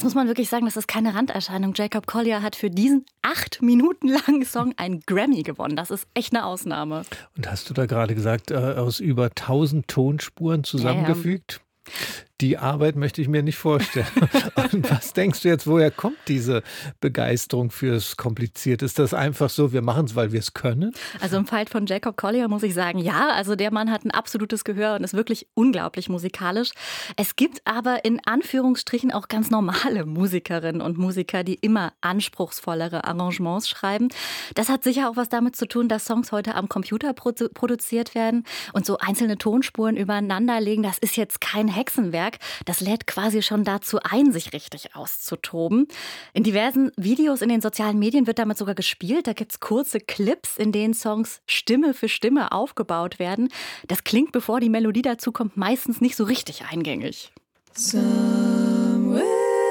Jetzt muss man wirklich sagen, das ist keine Randerscheinung. Jacob Collier hat für diesen 8 Minuten langen Song einen Grammy gewonnen. Das ist echt eine Ausnahme. Und hast du da gerade gesagt, aus über 1000 Tonspuren zusammengefügt? Ja. Die Arbeit möchte ich mir nicht vorstellen. Und was denkst du jetzt, woher kommt diese Begeisterung fürs Komplizierte? Ist das einfach so, wir machen es, weil wir es können? Also im Fall von Jacob Collier muss ich sagen, ja, also der Mann hat ein absolutes Gehör und ist wirklich unglaublich musikalisch. Es gibt aber in Anführungsstrichen auch ganz normale Musikerinnen und Musiker, die immer anspruchsvollere Arrangements schreiben. Das hat sicher auch was damit zu tun, dass Songs heute am Computer produziert werden und so einzelne Tonspuren übereinander legen. Das ist jetzt kein Hexenwerk. Das lädt quasi schon dazu ein, sich richtig auszutoben. In diversen Videos in den sozialen Medien wird damit sogar gespielt. Da gibt es kurze Clips, in denen Songs Stimme für Stimme aufgebaut werden. Das klingt, bevor die Melodie dazu kommt, meistens nicht so richtig eingängig. Somewhere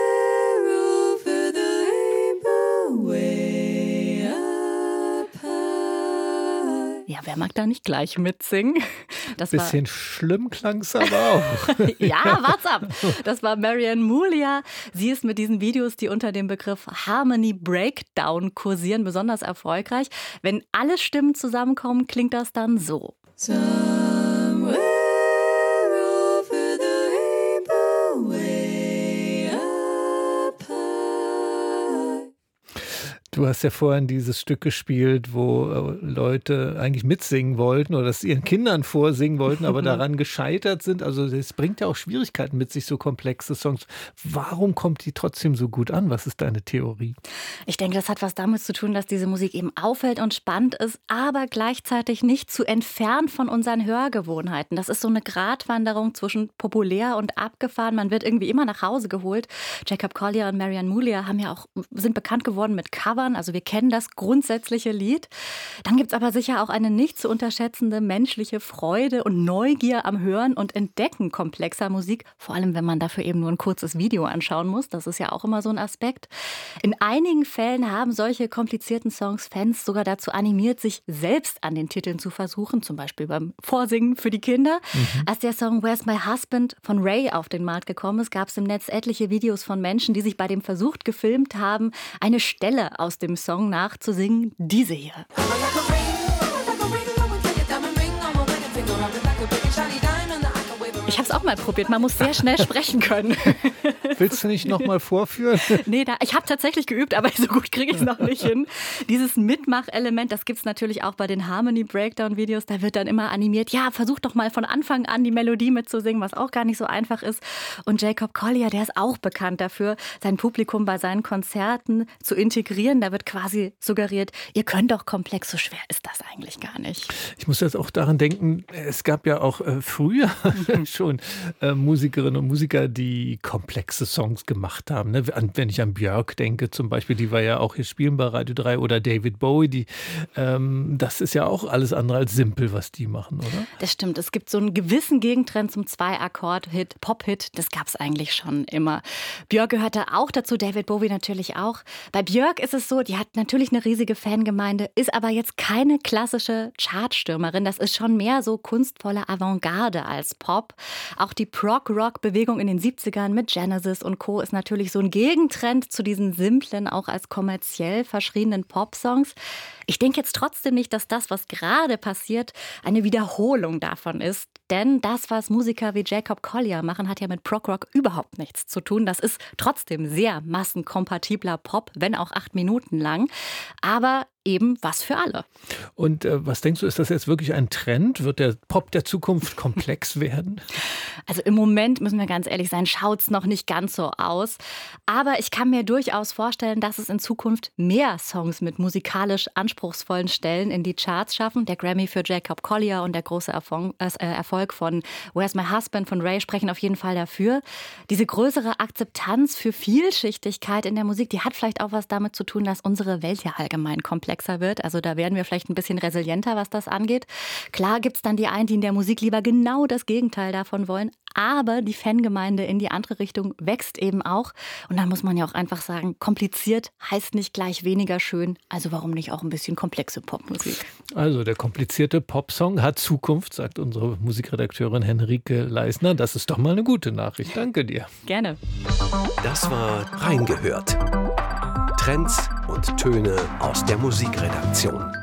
over the rainbow way up high. Ja, wer mag da nicht gleich mitsingen? Das bisschen schlimm klang's aber auch. Ja, wart's ab. Das war Marianne Moulier. Sie ist mit diesen Videos, die unter dem Begriff Harmony Breakdown kursieren, besonders erfolgreich. Wenn alle Stimmen zusammenkommen, klingt das dann so. Somewhere over the rainbow way up high. Du hast ja vorhin dieses Stück gespielt, wo Leute eigentlich mitsingen wollten oder es ihren Kindern vorsingen wollten, aber daran gescheitert sind. Also es bringt ja auch Schwierigkeiten mit sich, so komplexe Songs. Warum kommt die trotzdem so gut an? Was ist deine Theorie? Ich denke, das hat was damit zu tun, dass diese Musik eben auffällt und spannend ist, aber gleichzeitig nicht zu entfernt von unseren Hörgewohnheiten. Das ist so eine Gratwanderung zwischen populär und abgefahren. Man wird irgendwie immer nach Hause geholt. Jacob Collier und Marianne Moulier sind bekannt geworden mit Covern. Also wir kennen das grundsätzliche Lied. Dann gibt es aber sicher auch eine nicht zu unterschätzende menschliche Freude und Neugier am Hören und Entdecken komplexer Musik. Vor allem, wenn man dafür eben nur ein kurzes Video anschauen muss. Das ist ja auch immer so ein Aspekt. In einigen Fällen haben solche komplizierten Songs Fans sogar dazu animiert, sich selbst an den Titeln zu versuchen. Zum Beispiel beim Vorsingen für die Kinder. Als der Song Where's My Husband von Ray auf den Markt gekommen ist, gab es im Netz etliche Videos von Menschen, die sich bei dem Versuch gefilmt haben, eine Stelle aus dem Song nachzusingen, diese hier. Ich habe es auch mal probiert, man muss sehr schnell sprechen können. Willst du nicht noch mal vorführen? Nee, ich habe tatsächlich geübt, aber so gut kriege ich es noch nicht hin. Dieses Mitmachelement, das gibt es natürlich auch bei den Harmony Breakdown Videos. Da wird dann immer animiert, ja, versuch doch mal von Anfang an die Melodie mitzusingen, was auch gar nicht so einfach ist. Und Jacob Collier, der ist auch bekannt dafür, sein Publikum bei seinen Konzerten zu integrieren. Da wird quasi suggeriert, ihr könnt doch komplex, so schwer ist das eigentlich gar nicht. Ich muss jetzt auch daran denken, es gab ja auch früher schon Musikerinnen und Musiker, die komplexe Songs gemacht haben. Ne? Wenn ich an Björk denke zum Beispiel, die war ja auch hier spielen bei Radio 3 oder David Bowie, das ist ja auch alles andere als simpel, was die machen, oder? Das stimmt. Es gibt so einen gewissen Gegentrend zum Zwei-Akkord-Hit, Pop-Hit. Das gab es eigentlich schon immer. Björk gehörte auch dazu, David Bowie natürlich auch. Bei Björk ist es so, die hat natürlich eine riesige Fangemeinde, ist aber jetzt keine klassische Chartstürmerin. Das ist schon mehr so kunstvolle Avantgarde als Pop. Auch die Prog-Rock-Bewegung in den 70ern mit Genesis und Co. ist natürlich so ein Gegentrend zu diesen simplen, auch als kommerziell verschriebenen Popsongs. Ich denke jetzt trotzdem nicht, dass das, was gerade passiert, eine Wiederholung davon ist. Denn das, was Musiker wie Jacob Collier machen, hat ja mit Prog-Rock überhaupt nichts zu tun. Das ist trotzdem sehr massenkompatibler Pop, wenn auch 8 Minuten lang. Aber eben was für alle. Und was denkst du, ist das jetzt wirklich ein Trend? Wird der Pop der Zukunft komplex werden? Also im Moment, müssen wir ganz ehrlich sein, schaut es noch nicht ganz so aus. Aber ich kann mir durchaus vorstellen, dass es in Zukunft mehr Songs mit musikalisch anspruchsvollen Stellen in die Charts schaffen. Der Grammy für Jacob Collier und der große Erfolg von Where's My Husband von Ray sprechen auf jeden Fall dafür. Diese größere Akzeptanz für Vielschichtigkeit in der Musik, die hat vielleicht auch was damit zu tun, dass unsere Welt ja allgemein komplexer wird. Also da werden wir vielleicht ein bisschen resilienter, was das angeht. Klar gibt es dann die einen, die in der Musik lieber genau das Gegenteil davon wollen. aber die Fangemeinde in die andere Richtung wächst eben auch. Und dann muss man ja auch einfach sagen, kompliziert heißt nicht gleich weniger schön. Also warum nicht auch ein bisschen komplexe Popmusik? Also der komplizierte Popsong hat Zukunft, sagt unsere Musikredakteurin Henrike Leisner. Das ist doch mal eine gute Nachricht. Danke dir. Gerne. Das war Reingehört. Trends und Töne aus der Musikredaktion.